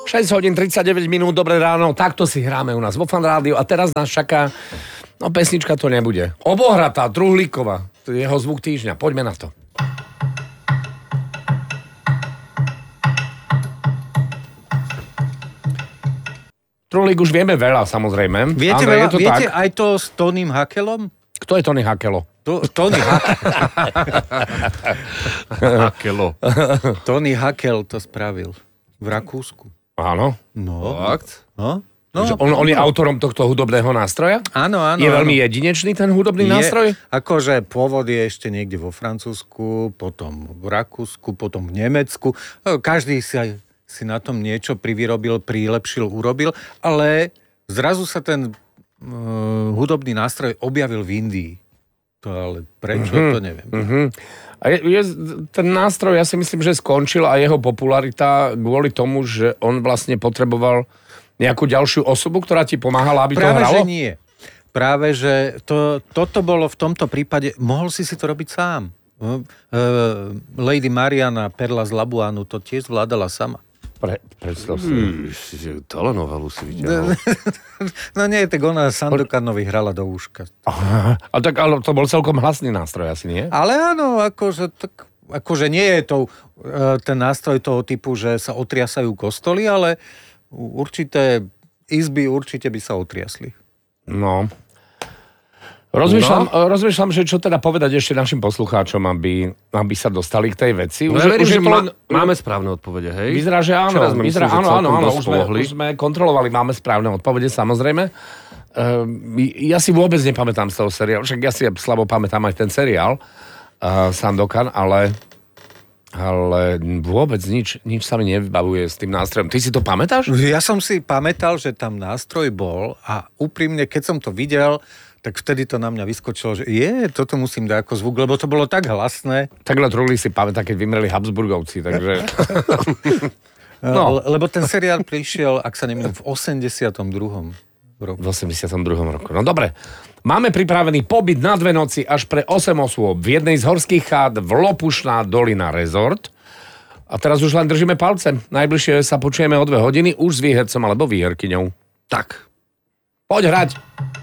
6 hodín 39 minút, dobré ráno, takto si hráme u nás vo Fan Rádiu a teraz nás čaká, no pesnička to nebude. Obohratá, Truhlíková, to je jeho zvuk týždňa, poďme na to. Truhlík už vieme veľa, samozrejme. Viete, Andrej, viete aj to s Tonym Hakelom? Kto je Tony Hakelo? Tony Hakelo. Tony Hakel to spravil v Rakúsku. Áno. No. Fakt? No? On je autorom tohto hudobného nástroja? Áno. Je veľmi jedinečný ten hudobný nástroj? Akože pôvod je ešte niekde vo Francúzsku, potom v Rakúsku, potom v Nemecku. Každý si na tom niečo privyrobil, prilepšil, urobil, ale zrazu sa ten hudobný nástroj objavil v Indii. To ale prečo, to neviem. A ten nástroj, ja si myslím, že skončil a jeho popularita kvôli tomu, že on vlastne potreboval nejakú ďalšiu osobu, ktorá ti pomáhala, aby Práve, to hralo? Že nie. Práve, že toto bolo v tomto prípade, mohol si to robiť sám. Lady Mariana Perla z Labuanu to tiež zvládala sama. Predstav si. Telenovelu si videl. No nie, tak ona Sandokanovi hrala do úška. A tak, ale to bol celkom hlasný nástroj, asi nie? Ale áno, akože nie je to ten nástroj toho typu, že sa otriasajú kostoly, ale určité izby určite by sa otriasli. No. Rozmýšľam, že čo teda povedať ešte našim poslucháčom, aby sa dostali k tej veci. Máme správne odpovede, hej? Vyzerá, že áno. Áno, už sme kontrolovali, máme správne odpovede, samozrejme. Ja si vôbec nepamätám z toho seriálu, však ja si slabo pamätám aj ten seriál Sandokan, ale vôbec nič sa mi nevybavuje s tým nástrojom. Ty si to pamätáš? Ja som si pamätal, že tam nástroj bol a úprimne, keď som to videl, tak vtedy to na mňa vyskočilo, že toto musím dať ako zvuk, lebo to bolo tak hlasné. Takhle Truhlík si pamätá, keď vymreli Habsburgovci, takže... Lebo ten seriál prišiel, ak sa nemýlim, v 82. roku. V 82. roku. No dobre. Máme pripravený pobyt na 2 noci až pre 8 osôb v jednej z horských chát v Lopušná dolina Resort. A teraz už len držíme palce. Najbližšie sa počujeme o 2 hodiny už s výhercom alebo výherkyňou. Tak. Poď hrať.